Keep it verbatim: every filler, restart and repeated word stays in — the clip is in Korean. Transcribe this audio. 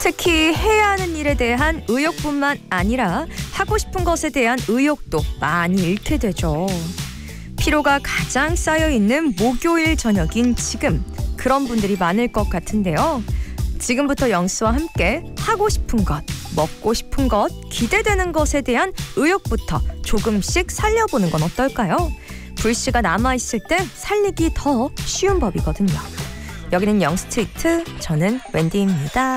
특히 해야 하는 일에 대한 의욕뿐만 아니라 하고 싶은 것에 대한 의욕도 많이 잃게 되죠. 피로가 가장 쌓여있는 목요일 저녁인 지금, 그런 분들이 많을 것 같은데요. 지금부터 영수와 함께 하고 싶은 것, 먹고 싶은 것, 기대되는 것에 대한 의욕부터 조금씩 살려보는 건 어떨까요? 불씨가 남아있을 때 살리기 더 쉬운 법이거든요. 여기는 영스트리트, 저는 웬디입니다.